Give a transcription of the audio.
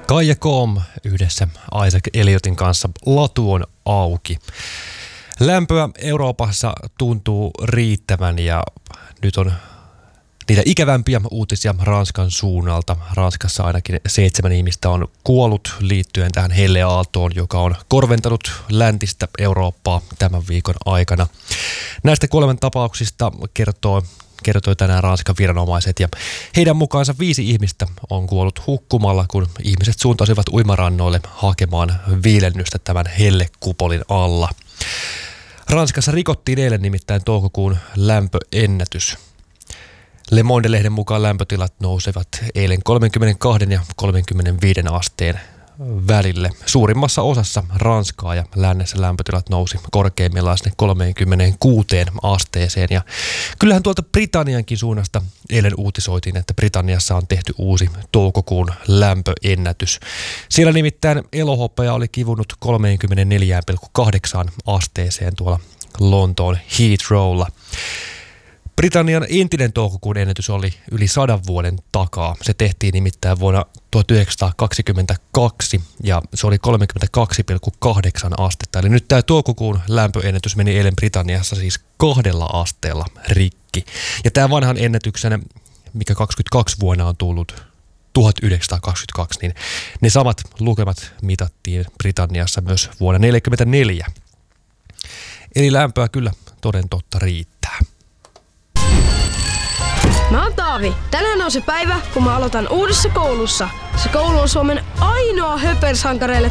Kaija Koom yhdessä Isaac Elliotin kanssa Latu on auki. Lämpöä Euroopassa tuntuu riittävän ja nyt on niitä ikävämpiä uutisia Ranskan suunnalta. Ranskassa ainakin 7 ihmistä on kuollut liittyen tähän helleaaltoon, joka on korventanut läntistä Eurooppaa tämän viikon aikana. Näistä kuolemantapauksista kertoi tänään Ranskan viranomaiset ja heidän mukaansa 5 ihmistä on kuollut hukkumalla, kun ihmiset suuntasivat uimarannoille hakemaan viilennystä tämän hellekupolin alla. Ranskassa rikottiin eilen nimittäin toukokuun lämpöennätys. Le Monde-lehden mukaan lämpötilat nousevat eilen 32 ja 35 asteen välille. Suurimmassa osassa Ranskaa ja lännessä lämpötilat nousi korkeimmillaan sinne 36 asteeseen. Ja kyllähän tuolta Britanniankin suunnasta eilen uutisoitiin, että Britanniassa on tehty uusi toukokuun lämpöennätys. Siellä nimittäin elohopea oli kivunut 34,8 asteeseen tuolla Lontoon Heathrowlla. Britannian entinen toukokuun ennätys oli yli 100 vuoden takaa. Se tehtiin nimittäin vuonna 1922 ja se oli 32,8 astetta. Eli nyt tämä toukokuun lämpöennätys meni eilen Britanniassa siis 2 asteella rikki. Ja tämä vanhan ennätyksen, mikä 22 vuonna on tullut 1922, niin ne samat lukemat mitattiin Britanniassa myös vuonna 1944. Eli lämpöä kyllä toden totta riittää. Mä oon Taavi. Tänään on se päivä, kun mä aloitan uudessa koulussa. Se koulu on Suomen ainoa höpersankareille